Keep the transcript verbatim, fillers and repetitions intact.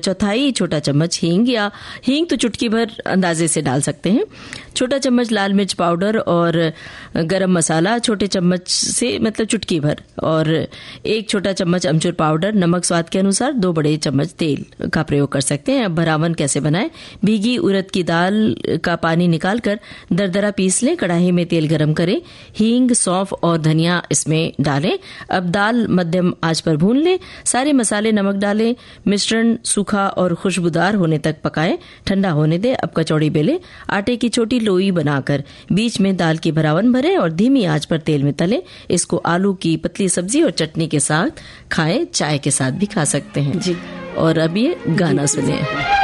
चौथाई छोटा चम्मच हींग, या हींग तो चुटकी भर अंदाजे से डाल सकते हैं। छोटा चम्मच लाल मिर्च पाउडर और गरम मसाला छोटे चम्मच से मतलब चुटकी भर, और एक छोटा चम्मच अमचूर पाउडर, नमक स्वाद के अनुसार, दो बड़े चम्मच तेल का प्रयोग कर सकते हैं। अब भरावन कैसे बनाएं? भीगी उड़द की दाल का पानी निकालकर दरदरा पीस लें। कढ़ाई में तेल गरम करें, हींग, सौंफ और धनिया इसमें डालें। अब दाल मध्यम आंच पर भून लें। सारे मसाले, नमक डालें। मिश्रण सूखा और खुशबूदार होने तक पकाएं। ठंडा होने दें। अब कचौड़ी बेलें। आटे की छोटी लोई बनाकर बीच में दाल की भरावन भरें और धीमी आंच पर तेल में तलें। इसको आलू की पतली सब्जी और चटनी के साथ खाएं। चाय के साथ भी खा सकते हैं जी। और अब ये गाना सुनिए।